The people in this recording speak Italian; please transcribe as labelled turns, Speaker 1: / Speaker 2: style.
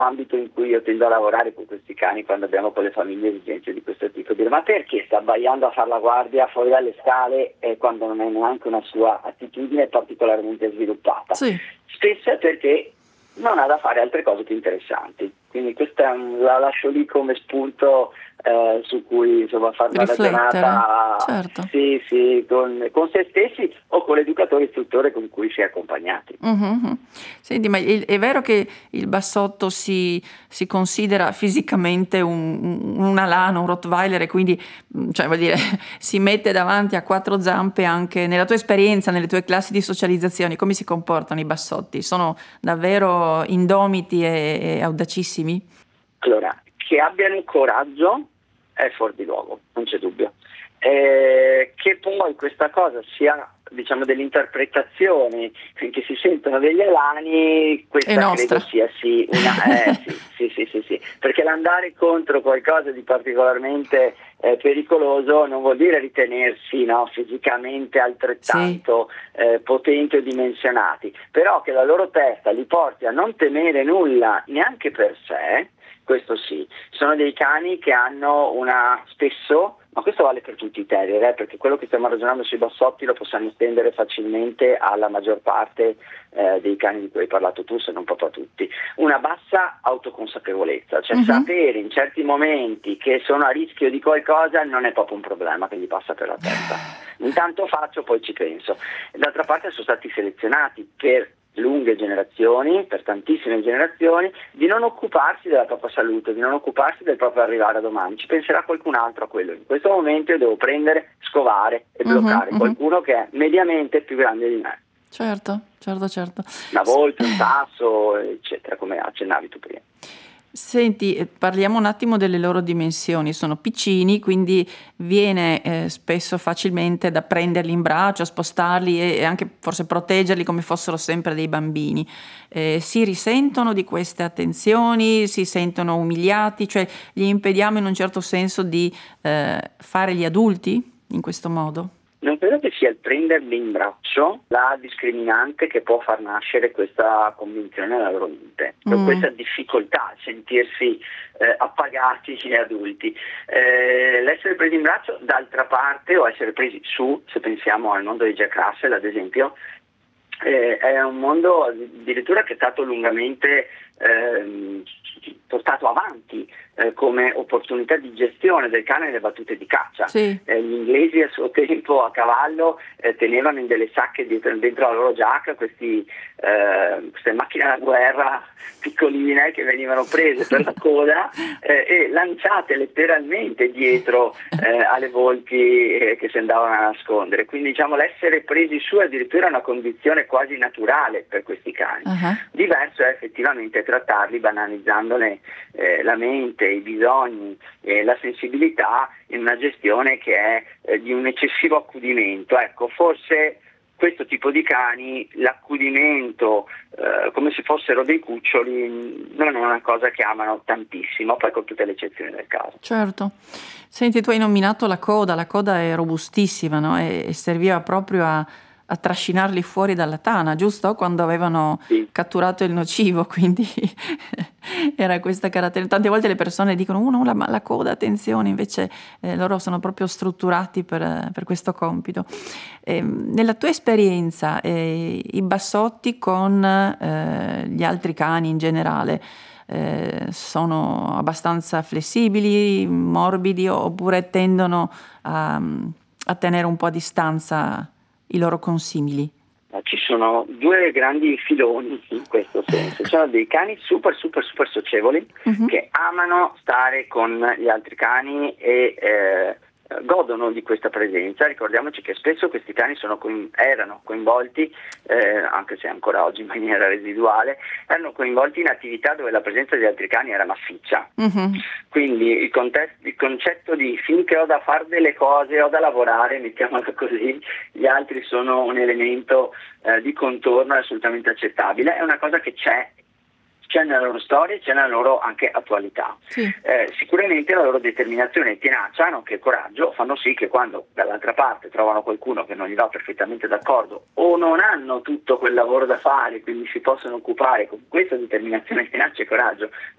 Speaker 1: ambito in cui io tendo a lavorare con questi cani quando abbiamo con le famiglie esigenze di questo tipo, dire ma perché sta abbaiando a far la guardia fuori dalle scale quando non è neanche una sua attitudine particolarmente sviluppata?
Speaker 2: Sì.
Speaker 1: Spesso è perché non ha da fare altre cose più interessanti, quindi questa la lascio lì come spunto su cui insomma fare una
Speaker 2: Riflettere,
Speaker 1: ragionata
Speaker 2: certo.
Speaker 1: sì, con se stessi o con l'educatore istruttore con cui si è accompagnati.
Speaker 2: Mhm. Senti, ma è vero che il bassotto si considera fisicamente un alano, un Rottweiler, e quindi cioè, vuol dire, si mette davanti a quattro zampe anche nella tua esperienza, nelle tue classi di socializzazione? Come si comportano i bassotti? Sono davvero indomiti e audacissimi?
Speaker 1: Allora, che abbiano coraggio è fuori di luogo, non c'è dubbio. Che poi questa cosa sia, diciamo, dell'interpretazione, che si sentono degli alani, questa
Speaker 2: È nostra.
Speaker 1: credo sia sì, sì, perché l'andare contro qualcosa di particolarmente pericoloso non vuol dire ritenersi fisicamente altrettanto potenti o dimensionati, però che la loro testa li porti a non temere nulla neanche per sé. Questo sì, sono dei cani che hanno spesso, ma questo vale per tutti i terrier, perché quello che stiamo ragionando sui bassotti lo possiamo estendere facilmente alla maggior parte dei cani di cui hai parlato tu, se non proprio a tutti, una bassa autoconsapevolezza, cioè sapere in certi momenti che sono a rischio di qualcosa non è proprio un problema che gli passa per la testa. Intanto faccio, poi ci penso. D'altra parte sono stati selezionati per lunghe generazioni, per tantissime generazioni, di non occuparsi della propria salute, di non occuparsi del proprio arrivare a domani. Ci penserà qualcun altro a quello. In questo momento io devo prendere, scovare e bloccare qualcuno che è mediamente più grande di me.
Speaker 2: Certo.
Speaker 1: Una volpe, un tasso, eccetera, come accennavi tu prima.
Speaker 2: Senti, parliamo un attimo delle loro dimensioni. Sono piccini, quindi viene spesso facilmente da prenderli in braccio, spostarli e anche forse proteggerli come fossero sempre dei bambini. Si risentono di queste attenzioni, si sentono umiliati, cioè gli impediamo in un certo senso di fare gli adulti in questo modo?
Speaker 1: Non credo che sia il prenderli in braccio la discriminante che può far nascere questa convinzione nella loro mente, questa difficoltà a sentirsi appagati e adulti. L'essere presi in braccio, d'altra parte, o essere presi su, se pensiamo al mondo di Jack Russell ad esempio, è un mondo addirittura che è stato lungamente portato avanti come opportunità di gestione del cane nelle battute di caccia.
Speaker 2: Sì.
Speaker 1: Gli inglesi a suo tempo a cavallo tenevano in delle sacche dentro la loro giacca queste macchine da guerra piccoline che venivano prese per la coda e lanciate letteralmente dietro alle volpi che si andavano a nascondere. Quindi diciamo l'essere presi su è addirittura una condizione quasi naturale per questi cani. Diverso è effettivamente trattarli banalizzandone la mente, i bisogni, la sensibilità in una gestione che è di un eccessivo accudimento. Ecco, forse questo tipo di cani, l'accudimento come se fossero dei cuccioli, non è una cosa che amano tantissimo, poi con tutte le eccezioni del caso.
Speaker 2: Certo. Senti, tu hai nominato la coda è robustissima, no? E serviva proprio a trascinarli fuori dalla tana, giusto? Quando avevano catturato il nocivo, quindi era questa caratteristica. Tante volte le persone dicono, no, la coda, attenzione, invece loro sono proprio strutturati per questo compito. Nella tua esperienza, i bassotti con gli altri cani in generale, sono abbastanza flessibili, morbidi, oppure tendono a tenere un po' a distanza i loro consimili?
Speaker 1: Ci sono due grandi filoni in questo senso. Ci sono dei cani super socievoli che amano stare con gli altri cani e godono di questa presenza. Ricordiamoci che spesso questi cani erano coinvolti, anche se ancora oggi in maniera residuale, erano coinvolti in attività dove la presenza di altri cani era massiccia. Quindi il concetto di finché ho da fare delle cose, ho da lavorare, mettiamola così, gli altri sono un elemento di contorno assolutamente accettabile, è una cosa che c'è nella loro storia e c'è nella loro anche attualità. Sicuramente la loro determinazione e tenacia, nonché coraggio, fanno sì che quando dall'altra parte trovano qualcuno che non gli va perfettamente d'accordo o non hanno tutto quel lavoro da fare, quindi si possono occupare con questa determinazione, tenacia e coraggio